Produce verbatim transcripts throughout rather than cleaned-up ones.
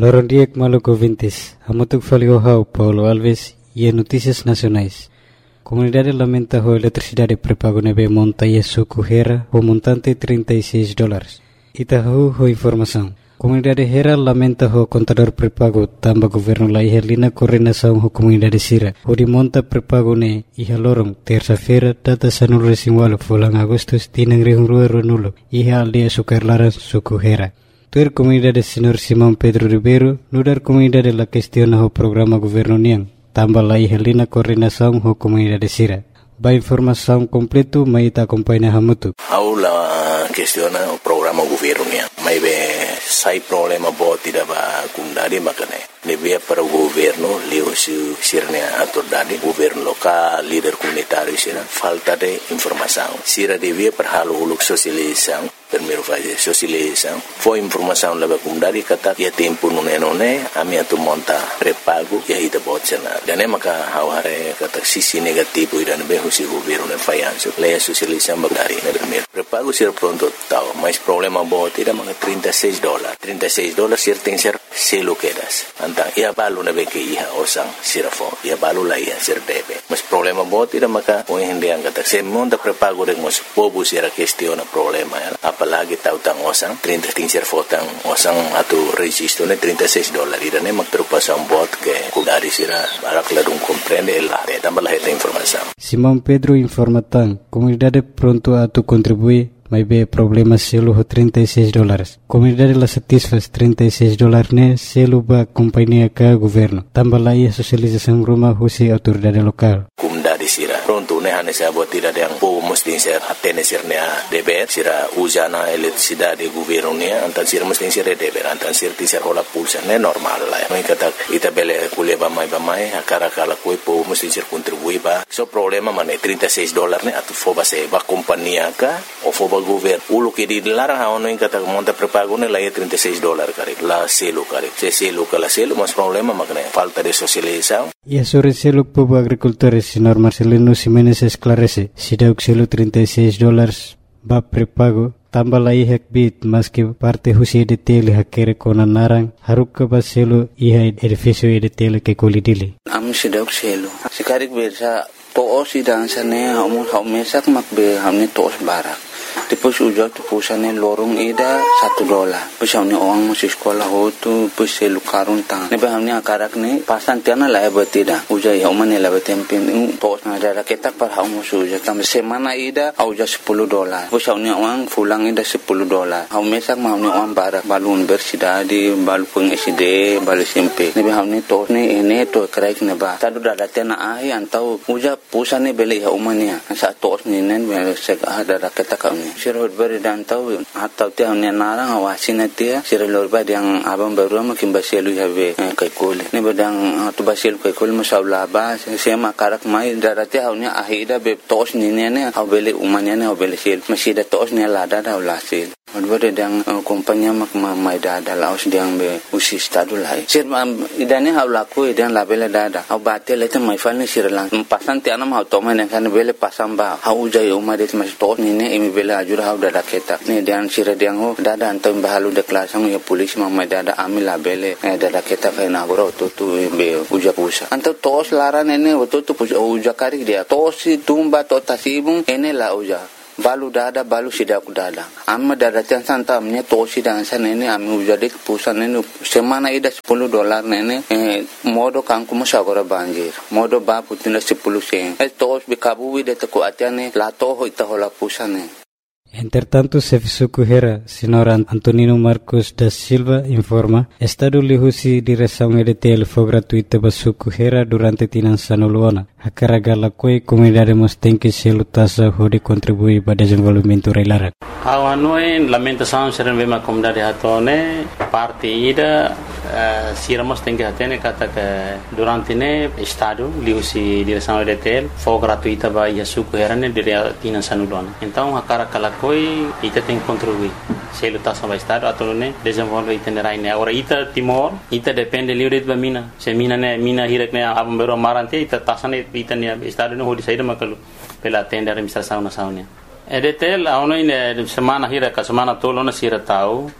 Lorondiek Maluco Vintes, Hamutuk Faliohau, Paulo Alves e Notícias Nacionais. Comunidade lamenta a eletricidade prepago nebe monta e suco Hera, o montante trinta e seis dólares. Itahu ho informação. Comunidade Hera lamenta o contador prepago tamba governo la ihelina coordenação ho comunidade Sira. O de monta prepago ne iha lorong terça-feira data sanul resimwalo fulang Agustus tinang rihung rua runulo iha aldea sukarlaran suco Hera. Tuer comunidade Senhor Simão Pedro Ribeiro nudar comunidade la questiona o programa governo niang tamba la ihelina coordenação ho comunidade Sira. Ba informação completo mai ta acompanha Hamutu. Aula questiona o programa governo niang. Mai be sai problema bo tidak ba kundari makane. Nebia para o governo leo su sirne atordade governo local líder comunitário sira falta de informação. Sira devia para halo uluk sosialização primeiro fazer sosialização. Foi informação leva kundari kata ya tempo nune nune ami atu monta prepago ya ida botsena. Dan maka haware kata sisi negativo ida be husi governo ne fayanso. Leia sosialização bagari ne primeiro. Prepago sira pronto tau, mas problema bo tidak maka trinta e seis dólares. trinta e seis dólares sir tem ser selo quedas. Antang ia balu na be ke iha osang sirafo. Ia balu la iha sir debe. Mas problema bo tidak maka o hindi ang kata se monta prepago de mos pobu sira questiona problema ya. Apalagi tau tang osang trinta ting sir fotang osang atu registro ne trinta e seis dólares. Ida ne mak preocupação bot que kudari sira barak ladung comprende ela. Tambah lah esta informação. Simão Pedro informa tan comunidade pronto a tu contribuir. Mas be problema selo ho trinta e seis dólares. Comunidade la satisfaz trinta e seis dólares ne selo ba companhia ka governo. Tambah la ia socialização rumah husi autoridade lokal. Comunidade sira pronto ne hane sa buat tidak yang po mesti ser atene sirnya deber sira usana eletricidade governo ne antan sira mesti ser deber antan sir ti ser hola pulsa ne normal la. Mai kata ita bele kuliah ba mai ba mai akara kala koi po mesti ser contribui ba. So problema mane trinta e seis dólares ne atu fo ba se ba companhia ka o fo ba governo ulo que dilarang haono in kata monta prepago ne la trinta e seis dólares kare la selo kare se selo kala selo mas problema makne falta de socialização. E sobre selo povo agricultores senhor Marcelino Ximenes esclarece si dauk selo trinta e seis dólares ba prepago tambah la ihek bit mas que parte husi de tele hakere kona narang haruk ka ba selo iha edificio de tele que kolidili am si dauk selo sikarik bersa to si dan sane hamu hamesak makbe hamne tos barak. Depois ujar tu pusane lorong ida satu dolar. Depois hamne orang masih sekolah ho tu depois selu karun tang. Nebe hamne akarak ne pasan tiana la betida. Ujar ya umane la betempin tos na ada ketak par hamu ujar tam semana ida ujar sepuluh dolar. Depois hamne orang pulang ida sepuluh dolar. Hamu mesak hamne orang barak balun bersida di balu peng S D balu S M P. Nebe hamne tos ne ene to kraik ne ba. Tadu dah tiana ahi antau ujar pusane beli ya umane. Sa tos ni nen beli sek ada ketak sirot beri dan tahu atau tiang ni narang awasin dia sirot beri yang abang baru makin basilu habe kai kole ni bedang tu basilu kai kole masalah bah saya makarak mai darati haunya ahida be tos ni ni ne au beli umanya ne au beli sil masih ada tos ni lada dah ulasil beri dan kompanya mak mai dada laos diang be usi stadu lai sir idane hau laku idan labela dada au batel itu mai fal ni sirlang pasan tiang nam hau toman yang kan beli pasang ba hau jai umar itu masih tos ni ne imi beli ajur hau dada ketak ni dan sira diang ho dada antam bahalu deklarasang ya polis mamai dada amil labele dada ketak kai nagoro tu tu be uja pusa antam tos laran ene tu tu uja kari dia tos tumba to tasibung ene la uja balu dada balu sidak dada amma dada tiang santamnya tosi dan sana ini ami ujade pusan ini semana ida sepuluh dolar nene eh, modo kangku musagora banjir modo ba putina sepuluh sen eh tos bikabu wide teko atiane la toho itahola pusane. Entretanto, Serviço Hera, senhor Antonino Marcos da Silva, informa, Estado lihusi direção E D T L foi gratuita para Suco Hera durante tinan sanuluana. A carga la coi comunidade mos tem que se lutasa de contribuir para desenvolvimento reilarak. Awanoi lamentação seren vema comunidade hatone parte ida uh, siramos tem que atene kata que durante ne Estado lihusi direção E D T L foi gratuita para Suco Hera ne dire tinan sanuluana. Então a carga la coi ita tem que contribuir. Se lutação vai Estado atau ne desenvolve itinerai ne. Agora ita Timor ita depende livre de mina. Se mina ne mina hirek ne abam bero marante ita tasane ita ne Estado ne hodi saída makalu pela tenda administração nacional. E D T L aonoi ne semana hira ka semana tolo na sira tau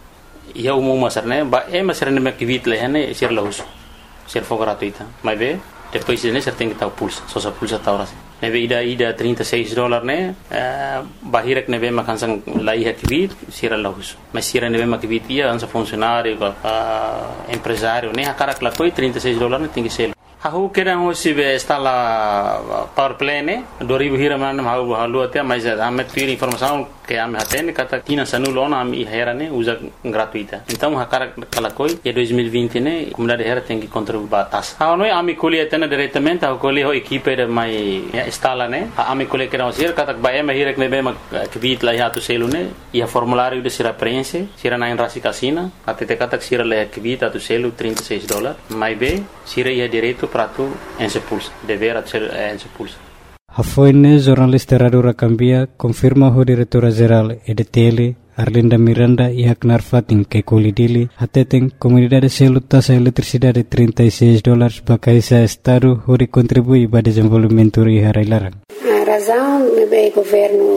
ia umum masar né ba é masar né me kivit le né ser laus ser for gratuita mas bem depois né você tem que estar pulsa só só pulsa tá hora nebe ida ida trinta e seis dólares né bahirek nebe makansang lai hakivit sira laus mas sira nebe makivit ia ansa funcionário empresário né akarak la coi trinta e seis dólares tem que ser Aku kira hosi be instala power play ne dua ribu hira mana mau halu até mas ame tuir informação que ame hatene kata tina sanulona ame hera ne usa gratuita então hakara kalakoi e dois mil e vinte ne comunidade hera tem que contribuir batas ha noi ame colhe tena diretamente ha colhe ho equipe de mai instala ne ame colhe kira hosi kata ba ame hira ne be ma kvit la hatu selu ne ia formulário de sira prense sira na rasi kasina até kata sira le kvit atu selu trinta e seis dólares mai be sira ia direito prato en sepulsa dever ser en sepulsa. Hafoine jornalista Radura Cambia confirma o diretora-geral E D T L Arlinda Miranda e Haknar Fatin que colidili ateten comunidade selo taxa eletricidade trinta e seis dólares para esse estado onde contribui para o desenvolvimento e harailaran. A razão é o governo,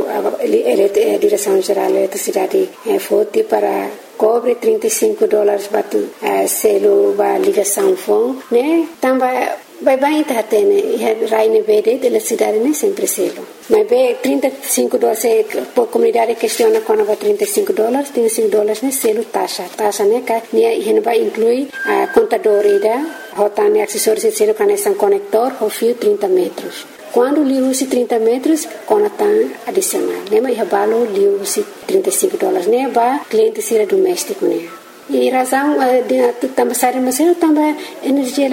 a direção-geral da eletricidade foi para cobre trinta e cinco dólares para o selo para ligação fone, né? Também vai bem tá tendo raine verde de eletricidade né sempre selo. Mas bem trinta e cinco dólares por comunidade questiona quando vai trinta e cinco dólares, trinta e cinco dólares né selo taxa, taxa né que né vai incluir a contador ida, rotane acessórios de selo conexão conector, o fio trinta metros. Quando liu-se trinta metros, conta adicional. Lembra que o liu-se trinta e cinco dólares, né? Para cliente ser doméstico, né? E razão de também sair mas também energia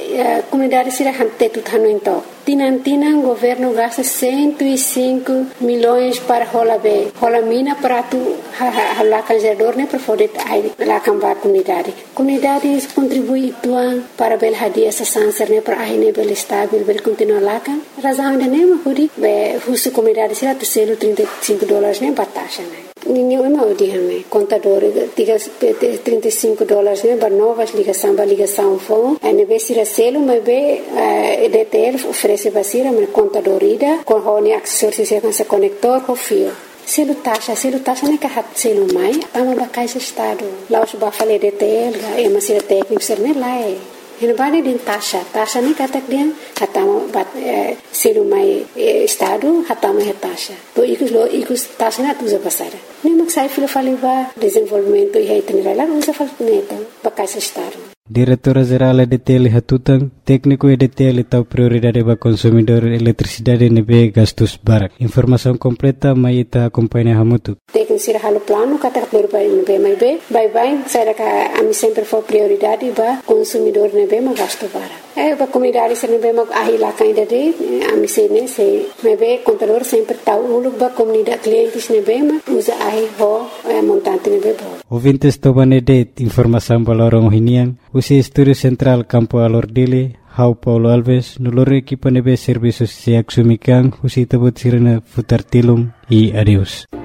a comunidade será hante tudo hano então. Tinan tinan governo gasta cento e cinco milhões para rola be, rola mina para tu hala canjador né para poder lá cambar comunidade. Comunidade contribui tuan para bel hadia sa sanser né para aí bel estável bel continuar lá kan. Razão de né mas be husu comunidade será tu selo trinta e cinco dólares né batasha né. Ninguém mau dihame contador trinta e cinco dólares né para novas ligação para ligação fone né be sira selo mas be E D T L oferece basira mas contador ida com hone acessórios com esse conector com fio selo taxa selo taxa né que hat selo mai tama bakai se estado lá os ba fale E D T L é mas sira técnico ser né lá é Hina bani din taxa, taxa ni katak dia hatama bat selu mai estado hatama he taxa. To ikus lo ikus taxa na tuza pasara. Ni maksai filo faliba desenvolvimento e reitenera usa falpuneta bakai estado. Diretora-geral E D T L Hatutang, técnico E D T L tahu prioridade para consumidor eletricidade nebe gastos barak. Informação completa mai ita acompanha hamutu. Técnico sira halo plano kata prioridade nebe mai be, bye bye, saya ka ami sempre for prioridade para consumidor nebe ma gasto barak. Eh para comunidade sira nebe ma ahila kainda de ami se ne se nebe contador sempre tahu uluk ba comunidade clientes nebe ma usa ahi ho montante nebe bo. Ouvintes tobanede informação balorong hinian. Usi Estúdio Central Campo Alordile, Hau Paulo Alves, nolore equipa nebe serviços se axumikan, usi tabut sirena futar tilum e adeus.